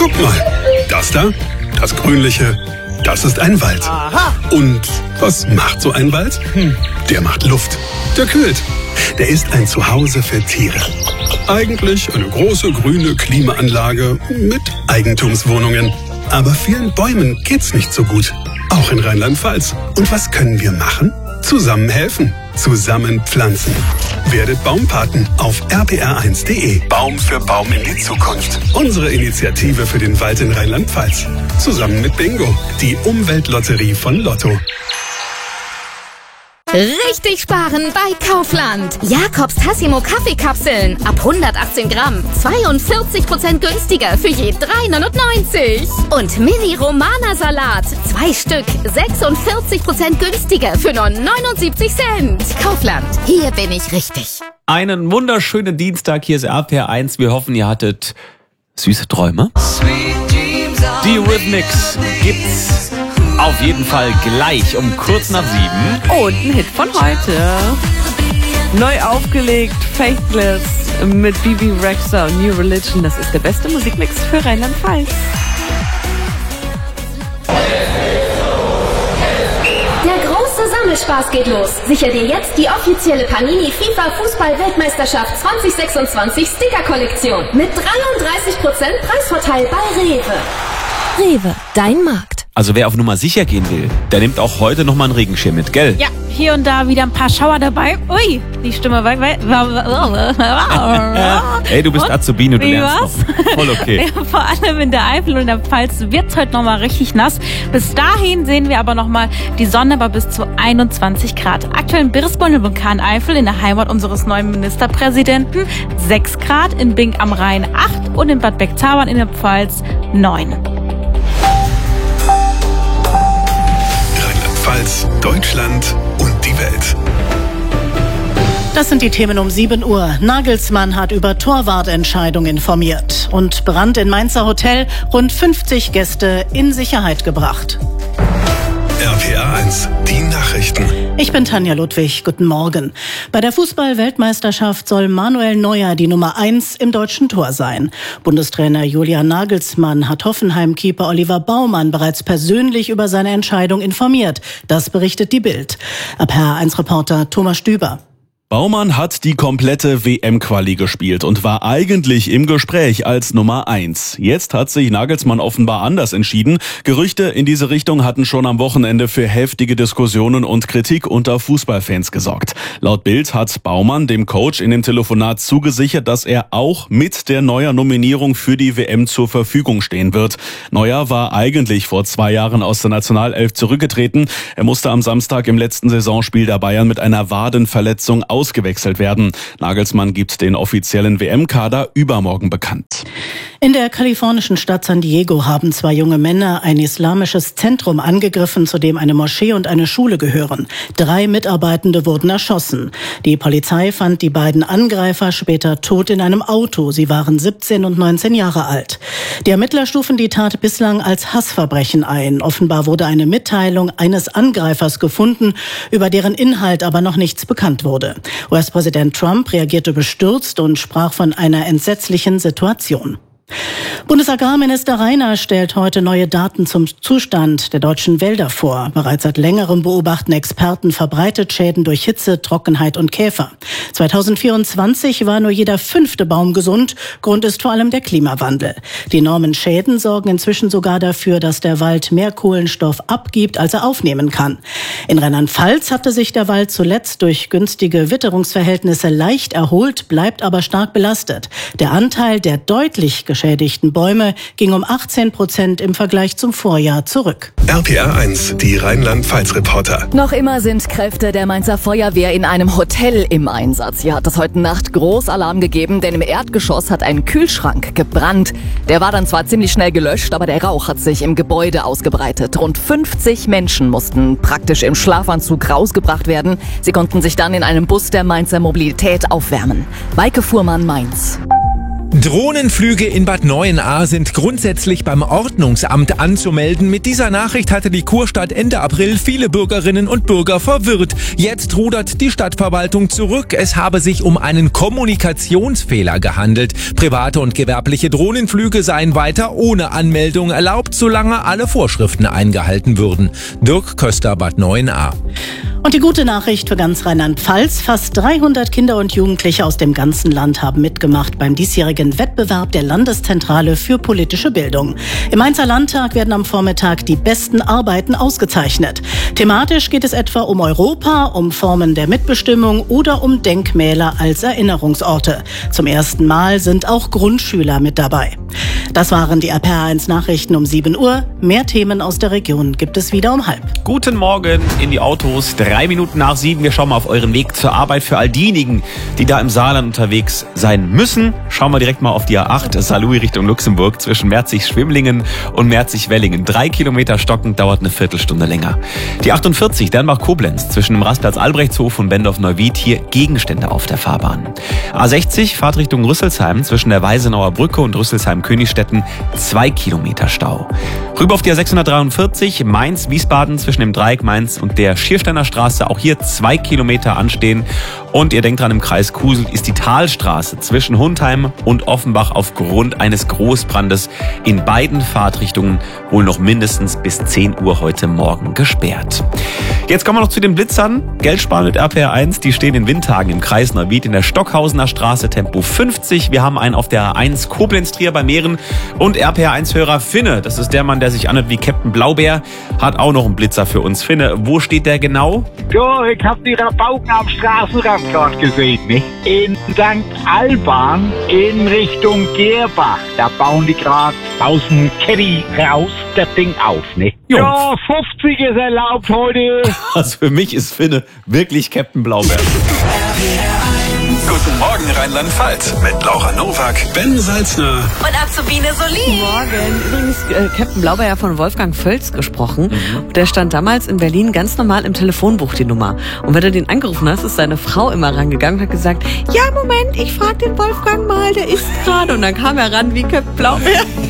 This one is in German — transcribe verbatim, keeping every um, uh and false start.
Guck mal, das da, das Grünliche, das ist ein Wald. Aha. Und was macht so ein Wald? Hm, der macht Luft, der kühlt. Der ist ein Zuhause für Tiere. Eigentlich eine große grüne Klimaanlage mit Eigentumswohnungen. Aber vielen Bäumen geht's nicht so gut. Auch in Rheinland-Pfalz. Und was können wir machen? Zusammen helfen. Zusammen pflanzen. Werdet Baumpaten auf r p r eins punkt d e. Baum für Baum in die Zukunft. Unsere Initiative für den Wald in Rheinland-Pfalz. Zusammen mit Bingo, die Umweltlotterie von Lotto. Richtig sparen bei Kaufland. Jakobs Tassimo Kaffeekapseln ab hundertachtzehn Gramm. zweiundvierzig Prozent günstiger für je drei neunundneunzig. Und Mini Romana Salat. Zwei Stück. sechsundvierzig Prozent günstiger für nur neunundsiebzig Cent. Kaufland. Hier bin ich richtig. Einen wunderschönen Dienstag. Hier ist R P R eins. Wir hoffen, ihr hattet süße Träume. Die Rhythmics gibt's auf jeden Fall gleich um kurz nach sieben. Und ein Hit von heute. Neu aufgelegt, Faithless mit Bibi Rexha und New Religion. Das ist der beste Musikmix für Rheinland-Pfalz. Der große Sammelspaß geht los. Sicher dir jetzt die offizielle Panini FIFA Fußball-Weltmeisterschaft zwanzig sechsundzwanzig Sticker-Kollektion mit dreiunddreißig Prozent Preisvorteil bei Rewe. Rewe, dein Markt. Also wer auf Nummer sicher gehen will, der nimmt auch heute nochmal einen Regenschirm mit, gell? Ja, hier und da wieder ein paar Schauer dabei. Ui, die Stimme weg. Hey, du bist und? Azubine, du Wie lernst was? noch. Voll okay. Ja, vor allem in der Eifel und der Pfalz wird es heute nochmal richtig nass. Bis dahin sehen wir aber nochmal die Sonne bei bis zu einundzwanzig Grad. Aktuell in Birsborn im Vulkan Eifel, in der Heimat unseres neuen Ministerpräsidenten, sechs Grad, in Bing am Rhein acht und in Bad Beckzabern in der Pfalz neun. Rheinland-Pfalz, Deutschland und die Welt. Das sind die Themen um sieben Uhr. Nagelsmann hat über Torwartentscheidung informiert. Und Brand in Mainzer Hotel, rund fünfzig Gäste in Sicherheit gebracht. R P R eins, die Nachrichten. Ich bin Tanja Ludwig, guten Morgen. Bei der Fußball-Weltmeisterschaft soll Manuel Neuer die Nummer eins im deutschen Tor sein. Bundestrainer Julian Nagelsmann hat Hoffenheim-Keeper Oliver Baumann bereits persönlich über seine Entscheidung informiert. Das berichtet die Bild. R P R eins Reporter Thomas Stüber. Baumann hat die komplette W M-Quali gespielt und war eigentlich im Gespräch als Nummer eins. Jetzt hat sich Nagelsmann offenbar anders entschieden. Gerüchte in diese Richtung hatten schon am Wochenende für heftige Diskussionen und Kritik unter Fußballfans gesorgt. Laut Bild hat Baumann dem Coach in dem Telefonat zugesichert, dass er auch mit der Neuer-Nominierung für die W M zur Verfügung stehen wird. Neuer war eigentlich vor zwei Jahren aus der Nationalelf zurückgetreten. Er musste am Samstag im letzten Saisonspiel der Bayern mit einer Wadenverletzung aus ausgewechselt werden. Nagelsmann gibt den offiziellen W M-Kader übermorgen bekannt. In der kalifornischen Stadt San Diego haben zwei junge Männer ein islamisches Zentrum angegriffen, zu dem eine Moschee und eine Schule gehören. Drei Mitarbeitende wurden erschossen. Die Polizei fand die beiden Angreifer später tot in einem Auto. Sie waren siebzehn und neunzehn Jahre alt. Die Ermittler stufen die Tat bislang als Hassverbrechen ein. Offenbar wurde eine Mitteilung eines Angreifers gefunden, über deren Inhalt aber noch nichts bekannt wurde. U S-Präsident Trump reagierte bestürzt und sprach von einer entsetzlichen Situation. Bundesagrarminister Rainer stellt heute neue Daten zum Zustand der deutschen Wälder vor. Bereits seit längerem beobachten Experten verbreitet Schäden durch Hitze, Trockenheit und Käfer. zweitausendvierundzwanzig war nur jeder fünfte Baum gesund. Grund ist vor allem der Klimawandel. Die enormen Schäden sorgen inzwischen sogar dafür, dass der Wald mehr Kohlenstoff abgibt, als er aufnehmen kann. In Rheinland-Pfalz hatte sich der Wald zuletzt durch günstige Witterungsverhältnisse leicht erholt, bleibt aber stark belastet. Der Anteil der deutlich geschädigten Bäume ging um achtzehn Prozent im Vergleich zum Vorjahr zurück. R P R eins, die Rheinland-Pfalz-Reporter. Noch immer sind Kräfte der Mainzer Feuerwehr in einem Hotel im Einsatz. Hier hat es heute Nacht Großalarm gegeben, denn im Erdgeschoss hat ein Kühlschrank gebrannt. Der war dann zwar ziemlich schnell gelöscht, aber der Rauch hat sich im Gebäude ausgebreitet. Rund fünfzig Menschen mussten praktisch im Schlafanzug rausgebracht werden. Sie konnten sich dann in einem Bus der Mainzer Mobilität aufwärmen. Maike Fuhrmann, Mainz. Drohnenflüge in Bad Neuenahr sind grundsätzlich beim Ordnungsamt anzumelden. Mit dieser Nachricht hatte die Kurstadt Ende April viele Bürgerinnen und Bürger verwirrt. Jetzt rudert die Stadtverwaltung zurück. Es habe sich um einen Kommunikationsfehler gehandelt. Private und gewerbliche Drohnenflüge seien weiter ohne Anmeldung erlaubt, solange alle Vorschriften eingehalten würden. Dirk Köster, Bad Neuenahr. Und die gute Nachricht für ganz Rheinland-Pfalz: Fast dreihundert Kinder und Jugendliche aus dem ganzen Land haben mitgemacht beim diesjährigen Wettbewerb der Landeszentrale für politische Bildung. Im Mainzer Landtag werden am Vormittag die besten Arbeiten ausgezeichnet. Thematisch geht es etwa um Europa, um Formen der Mitbestimmung oder um Denkmäler als Erinnerungsorte. Zum ersten Mal sind auch Grundschüler mit dabei. Das waren die R P R eins Nachrichten um sieben Uhr. Mehr Themen aus der Region gibt es wieder um halb. Guten Morgen in die Autos. Drei Minuten nach sieben. Wir schauen mal auf euren Weg zur Arbeit. Für all diejenigen, die da im Saarland unterwegs sein müssen, schauen wir direkt mal auf die A acht Saarlouis Richtung Luxemburg zwischen Merzig-Schwimlingen und Merzig-Wellingen. Drei Kilometer stockend, dauert eine Viertelstunde länger. Die achtundvierzig Dernbach-Koblenz zwischen dem Rastplatz Albrechtshof und Bendorf-Neuwied. Hier Gegenstände auf der Fahrbahn. A sechzig Fahrtrichtung Rüsselsheim zwischen der Weisenauer Brücke und Rüsselsheim-Königstetten. Zwei Kilometer Stau. Rüber auf die A sechshundertdreiundvierzig Mainz-Wiesbaden zwischen dem Dreieck Mainz und der Schiersteiner Straße. Auch hier zwei Kilometer anstehen. Und ihr denkt dran, im Kreis Kusel ist die Talstraße zwischen Hundheim und Offenbach aufgrund eines Großbrandes in beiden Fahrtrichtungen wohl noch mindestens bis zehn Uhr heute Morgen gesperrt. Jetzt kommen wir noch zu den Blitzern. Geld sparen mit R P R eins. Die stehen in Windhagen im Kreis Neuwied in der Stockhausener Straße, Tempo fünfzig. Wir haben einen auf der A eins Koblenz-Trier bei Mähren. Und R P R eins-Hörer Finne, das ist der Mann, der sich anhört wie Captain Blaubeer, hat auch noch einen Blitzer für uns. Finne, wo steht der genau? Ja, ich hab die Rabauken am Straßenrand gerade gesehen, ne? In Sankt Alban in Richtung Gerbach. Da bauen die gerade aus dem Caddy raus das Ding auf, ne? Jo. Ja, fünfzig ist erlaubt heute. Also für mich ist Finne wirklich Captain Blaubeer. Guten Morgen Rheinland-Pfalz mit Laura Nowak, Ben Salzner Und Azubine Solin. Morgen. Übrigens äh, Captain Blaubeer von Wolfgang Völz gesprochen. Mhm. Der stand damals in Berlin ganz normal im Telefonbuch, die Nummer. Und wenn du den angerufen hast, ist seine Frau immer rangegangen und hat gesagt, ja, Moment, ich frage den Wolfgang mal, der ist gerade. Und dann kam er ran wie Captain Blaubeer.